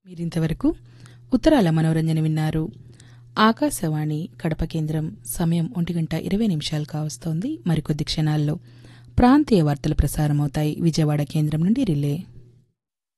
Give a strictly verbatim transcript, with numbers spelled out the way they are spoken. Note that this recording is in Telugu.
మీరింతవరకు ఉత్తరాల మనోరంజన విన్నారు. ఆకాశవాణి కడప కేంద్రం. సమయం ఒంటి గంట ఇరవై నిమిషాలు కావస్తోంది. మరికొద్ది క్షణాల్లో ప్రాంతీయ వార్తలు ప్రసారమవుతాయి. విజయవాడ కేంద్రం నుండి రిలే.